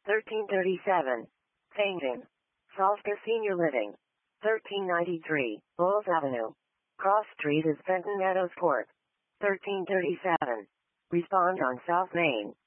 1337. Fainton. Salska Senior Living. 1393. Bowles Avenue. Cross Street is Fenton Meadows Court. 1337. Respond on South Main.